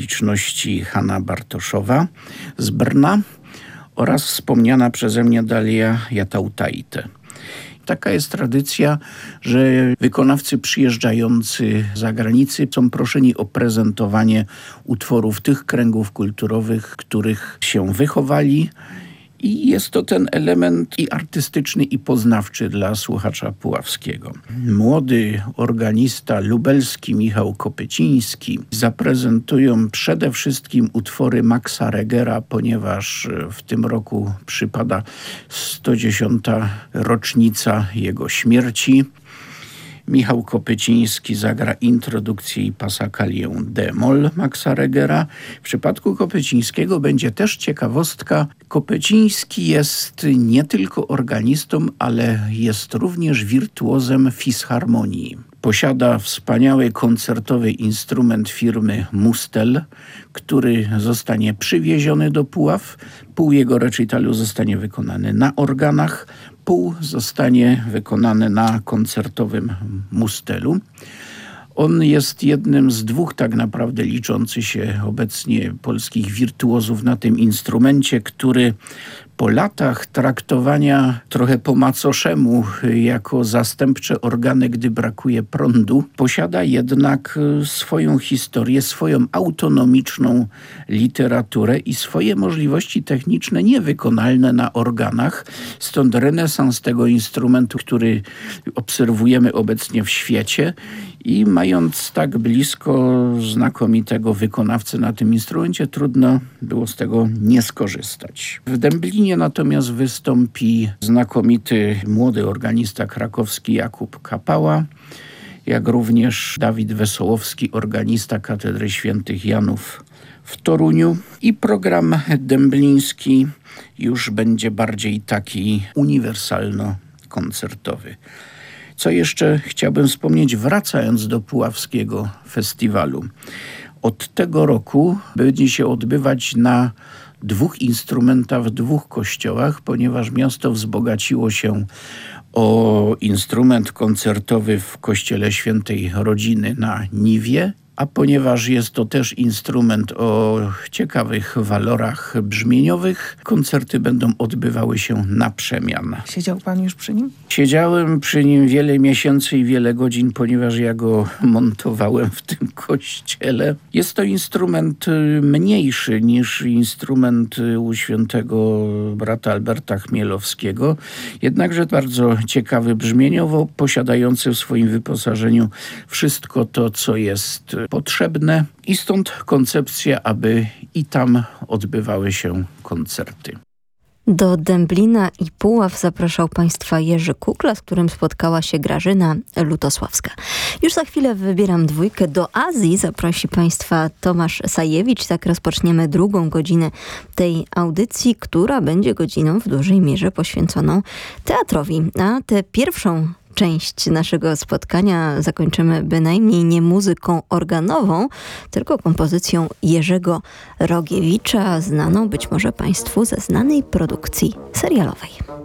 okoliczności Hanna Bartoszowa z Brna oraz wspomniana przeze mnie Dalia Jatautaite. Taka jest tradycja, że wykonawcy przyjeżdżający z zagranicy są proszeni o prezentowanie utworów tych kręgów kulturowych, których się wychowali. I jest to ten element i artystyczny, i poznawczy dla słuchacza puławskiego. Młody organista lubelski Michał Kopyciński zaprezentują przede wszystkim utwory Maxa Regera, ponieważ w tym roku przypada 110. rocznica jego śmierci. Michał Kopyciński zagra introdukcję i pasakalię d-moll Maxa Regera. W przypadku Kopycińskiego będzie też ciekawostka. Kopyciński jest nie tylko organistą, ale jest również wirtuozem fisharmonii. Posiada wspaniały koncertowy instrument firmy Mustel, który zostanie przywieziony do Puław. Pół jego recitalu zostanie wykonany na organach, pół zostanie wykonany na koncertowym Mustelu. On jest jednym z dwóch tak naprawdę liczących się obecnie polskich wirtuozów na tym instrumencie, który po latach traktowania trochę po macoszemu jako zastępcze organy, gdy brakuje prądu, posiada jednak swoją historię, swoją autonomiczną literaturę i swoje możliwości techniczne niewykonalne na organach. Stąd renesans tego instrumentu, który obserwujemy obecnie w świecie. I mając tak blisko znakomitego wykonawcy na tym instrumencie, trudno było z tego nie skorzystać. W Dęblinie natomiast wystąpi znakomity młody organista krakowski Jakub Kapała, jak również Dawid Wesołowski, organista Katedry Świętych Janów w Toruniu. I program dębliński już będzie bardziej taki uniwersalno-koncertowy. Co jeszcze chciałbym wspomnieć, wracając do Puławskiego Festiwalu. Od tego roku będzie się odbywać na 2 instrumentach w 2 kościołach, ponieważ miasto wzbogaciło się o instrument koncertowy w kościele Świętej Rodziny na Niwie, a ponieważ jest to też instrument o ciekawych walorach brzmieniowych, koncerty będą odbywały się na przemian. Siedział pan już przy nim? Siedziałem przy nim wiele miesięcy i wiele godzin, ponieważ ja go montowałem w tym kościele. Jest to instrument mniejszy niż instrument u świętego brata Alberta Chmielowskiego, jednakże bardzo ciekawy brzmieniowo, posiadający w swoim wyposażeniu wszystko to, co jest potrzebne, i stąd koncepcja, aby i tam odbywały się koncerty. Do Dęblina i Puław zapraszał Państwa Jerzy Kukla, z którym spotkała się Grażyna Lutosławska. Już za chwilę wybieram 2. Do Azji zaprosi Państwa Tomasz Sajewicz. Tak rozpoczniemy 2. godzinę tej audycji, która będzie godziną w dużej mierze poświęconą teatrowi. A tę pierwszą część naszego spotkania zakończymy bynajmniej nie muzyką organową, tylko kompozycją Jerzego Rogiewicza, znaną być może Państwu ze znanej produkcji serialowej.